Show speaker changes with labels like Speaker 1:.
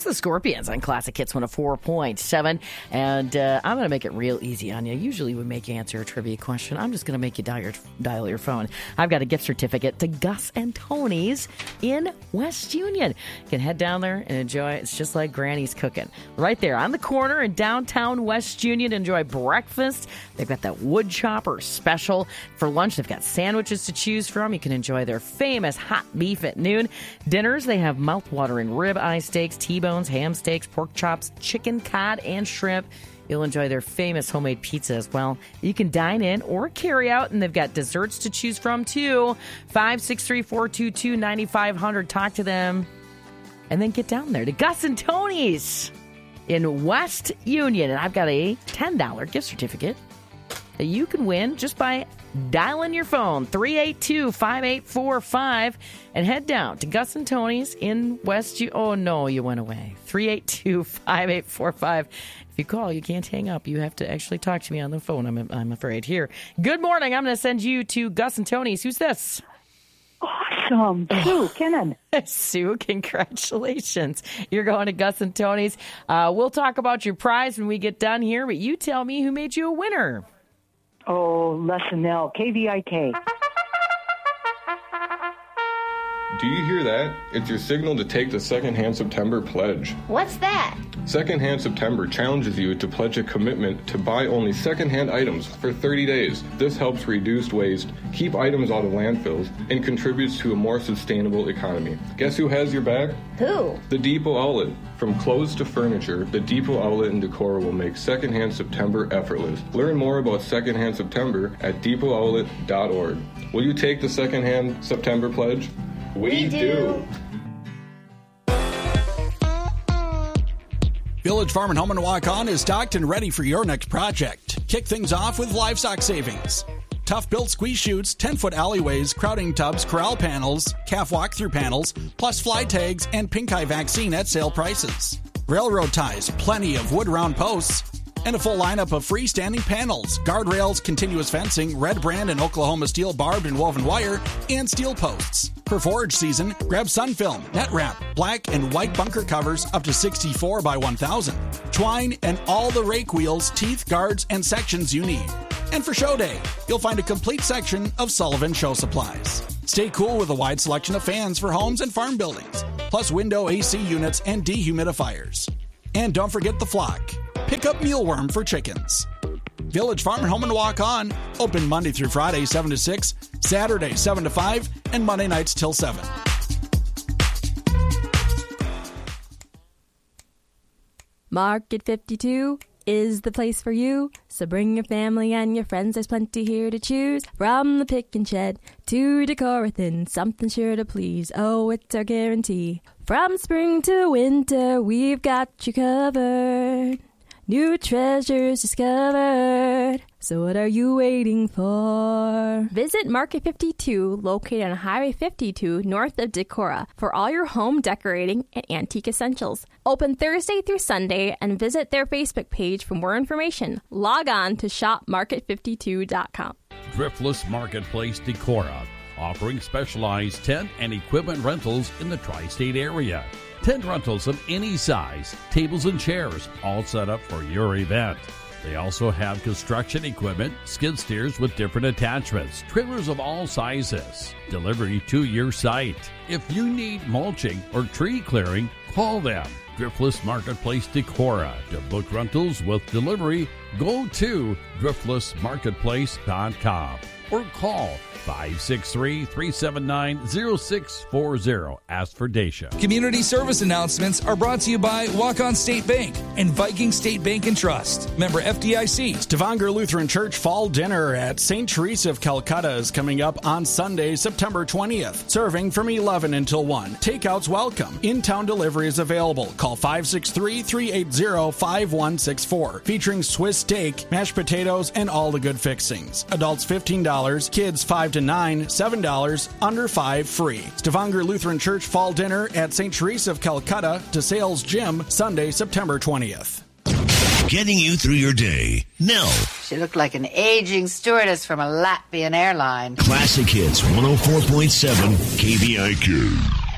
Speaker 1: the Scorpions on Classic Hits 104.7. And I'm going to make it real easy on you. Usually we make you answer a trivia question. I'm just going to make you dial your phone. I've got a gift certificate to Gus and Tony's in West Union. You can head down there and enjoy it. It's just like Granny's cooking. Right there on the corner in downtown West Union. Enjoy breakfast. They've got that wood chopper special. For lunch, they've got sandwiches to choose from. You can enjoy their famous hot beef at noon. Dinners, they have mouth-watering rib-eye steaks, T-bones, ham steaks, pork chops, chicken, cod, and shrimp. You'll enjoy their famous homemade pizza as well. You can dine in or carry out, and they've got desserts to choose from, too. 563-422-9500. Talk to them, and then get down there to Gus and Tony's in West Union. And I've got a $10 gift certificate that you can win just by dialing your phone, 382-5845, and head down to Gus and Tony's in West Union. Oh, no, you went away. 382-5845. If you call, you can't hang up. You have to actually talk to me on the phone, I'm afraid. Here. Good morning. I'm going to send you to Gus and Tony's. Who's this?
Speaker 2: Awesome. Sue, Kenan.
Speaker 1: Sue, congratulations. You're going to Gus and Tony's. We'll talk about your prize when we get done here, but you tell me who made you a winner.
Speaker 2: Oh, Lesonell, KVIK.
Speaker 3: Do you hear that? It's your signal to take the Secondhand September pledge.
Speaker 4: What's that?
Speaker 3: Secondhand September challenges you to pledge a commitment to buy only secondhand items for 30 days. This helps reduce waste, keep items out of landfills, and contributes to a more sustainable economy. Guess who has your back?
Speaker 4: Who?
Speaker 3: The Depot Outlet. From clothes to furniture, the Depot Outlet in Decorah will make Secondhand September effortless. Learn more about Secondhand September at depotoutlet.org. Will you take the Secondhand September pledge? We do.
Speaker 5: Village Farm and Home in Waukon is stocked and ready for your next project. Kick things off with livestock savings. Tough-built squeeze chutes, 10-foot alleyways, crowding tubs, corral panels, calf walk-through panels, plus fly tags and pink eye vaccine at sale prices. Railroad ties, plenty of wood round posts, and a full lineup of freestanding panels, guardrails, continuous fencing, red brand and Oklahoma steel barbed and woven wire, and steel posts. For forage season, grab Sunfilm, net wrap, black and white bunker covers up to 64 by 1,000, twine, and all the rake wheels, teeth, guards, and sections you need. And for show day, you'll find a complete section of Sullivan Show Supplies. Stay cool with a wide selection of fans for homes and farm buildings, plus window AC units and dehumidifiers. And don't forget the flock. Pick up mealworm for chickens. Village Farm and Home and Waukon, open Monday through Friday 7 to 6, Saturday 7 to 5, and Monday nights till 7.
Speaker 6: Market 52 is the place for you. So bring your family and your friends, there's plenty here to choose. From the pick and shed to Decorathin, something sure to please. Oh, it's our guarantee. From spring to winter, we've got you covered. New treasures discovered. So what are you waiting for? Visit Market 52, located on Highway 52, north of Decorah, for all your home decorating and antique essentials. Open Thursday through Sunday, and visit their Facebook page for more information. Log on to shopmarket52.com.
Speaker 7: Driftless Marketplace Decorah, offering specialized tent and equipment rentals in the tri-state area. Tent rentals of any size, tables and chairs, all set up for your event. They also have construction equipment, skid steers with different attachments, trailers of all sizes, delivery to your site. If you need mulching or tree clearing, call them. Driftless Marketplace Decorah. To book rentals with delivery, go to driftlessmarketplace.com or call 563-379-0640. Ask for Dacia.
Speaker 8: Community service announcements are brought to you by Waukon State Bank and Viking State Bank and Trust. Member FDIC.
Speaker 5: Stavanger Lutheran Church Fall Dinner at St. Teresa of Calcutta is coming up on Sunday, September 20th. Serving from 11 until 1. Takeouts welcome. In-town delivery is available. Call 563-380-5164. Featuring Swiss steak, mashed potatoes, and all the good fixings. Adults $15, kids 5 to 9, $7, under 5 free. Stavanger Lutheran Church Fall Dinner at St. Teresa of Calcutta to Sales Gym, Sunday, September 20th.
Speaker 9: Getting you through your day. Nell.
Speaker 10: She looked like an aging stewardess from a Latvian airline.
Speaker 9: Classic Hits 104.7 KVIQ.